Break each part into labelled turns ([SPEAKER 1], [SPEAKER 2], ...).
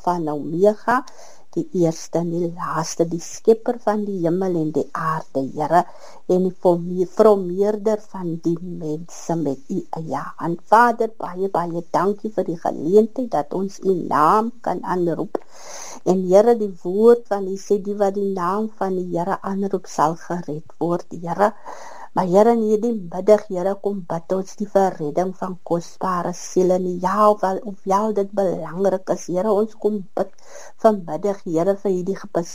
[SPEAKER 1] Alfa en Omega, die eerste en die laaste, die skepper van die hemel en die aarde, Here, en die formeerder van die mense met u eie hand. Vader, baie, baie dankie vir die geleentheid dat ons u naam kan aanroep. En Here, die woord van u sê, die wat die naam van die Here aanroep sal gered word, Here. Maar Here, in hierdie middag, Here, kom bid ons die verredding van kosbare siele. En ja, of dit belangrik is, Here, ons kom bid vanmiddag, Here, vir hierdie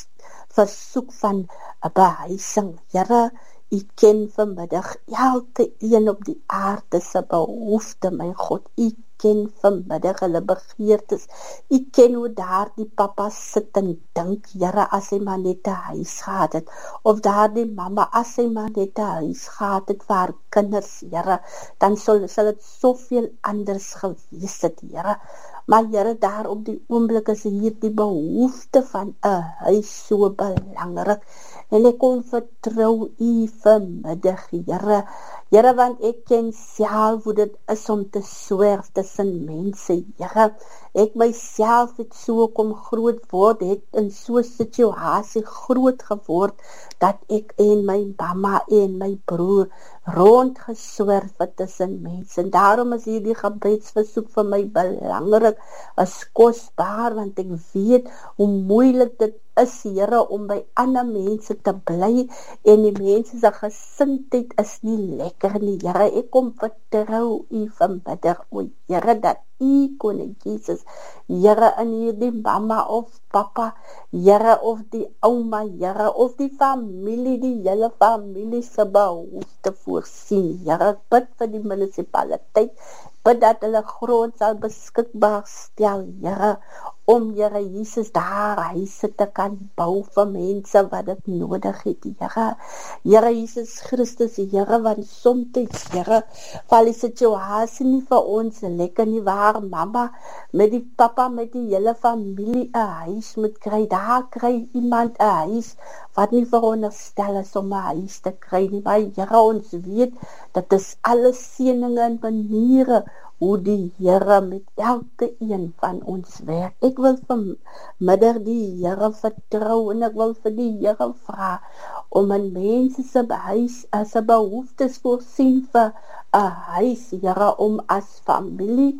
[SPEAKER 1] versoek van 'n behuising. Here, u ken vanmiddag elke een op die aarde se behoefte, my God. U ken vanmiddag hulle begeertes. U ken hoe daar die papa sit en dink, Here, as hy maar net 'n huis gehad het, of daar die mamma, as hy maar net 'n huis gehad het vir haar kinders, Here, dan sal dit soveel anders gewees het, Here. Maar Here, daar op die oomblik is hier die behoefte van 'n huis so belangrik. En ek kom vertrou u vanmiddag, Here. Here, want ek ken self hoe dit is om te swerf tussen mense, Here. Ek myself het so kom groot word, het in so 'n situasie groot geword, dat ek en my mamma en my broer rondgeswerf het tussen mense. En daarom is hierdie gebedsversoek vir my belangrik, is kosbaar, want ek weet hoe moeilik dit is, Here, om by ander mense te bly, en die mense se gesindheid is nie lekker nie, Here. Ek kom vertrou u vanmiddag, o Here, dat u, Koning Jesus, Here, in hierdie mamma of papa, Here, of die ouma, Here, of die familie, die hele familie se behoefte voorsien, Here. Ek bid vir die munisipaliteit, bid dat hulle grond sal beskikbaar stel, Here, om, Here Jesus, daar huise te kan bou vir mense wat dit nodig het, Here. Here Jesus Christus, Here, want soms, Here, val die situasie nie vir ons lekker nie, waar mama met die papa, met die hele familie 'n huis moet kry. Daar kry iemand 'n huis wat nie veronderstel is om 'n huis te kry nie. Maar Here, ons weet, dat is alles seëninge en maniere hoe die Here met elke een van ons werk. Ek wil vanmiddag die Here vertrou, en ek wil vir die Here vra om in mense se huis as 'n behoeftes voorsien vir 'n huis, Here, om as familie,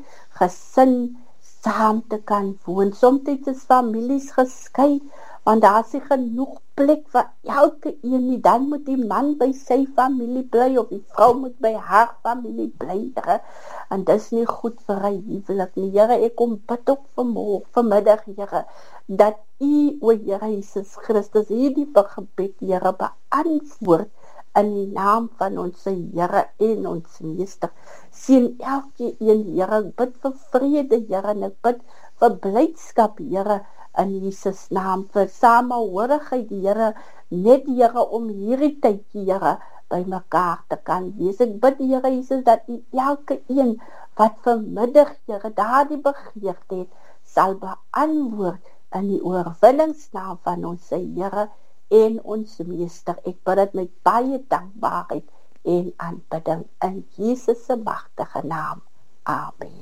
[SPEAKER 1] gesin saam te kan woon. Soms is families geskei, want daar is nie genoeg plek vir elke een nie. Dan moet die man by sy familie bly, of die vrou moet by haar familie bly, Here. En dis nie goed vir 'n huwelik nie, Here. Ek kom bid ook vanmiddag, Here, dat u, o Here Jesus Christus, hierdie gebed, Here, beantwoord in die naam van ons Here en ons Meester. Sien elke een, Here. Ek bid vir vrede, Here, en ek bid vir blydskap, Here, in Jesus naam, vir samehorigheid, Here, net, Here, om hierdie tyd, Here, by mekaar te kan wees. Ek bid, Here Jesus, dat u elke een wat vanmiddag, Here, daardie begeerte het, sal beantwoord in die oorwinningsnaam van ons Here en ons Meester. Ek bid dit met baie dankbaarheid en aanbidding in Jesus se magtige naam. Amen.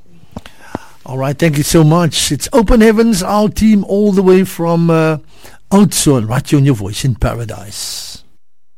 [SPEAKER 2] All right, thank you so much. It's Open Heavens, our team all the way from Oudtshoorn, right here on Your Voice in Paradise.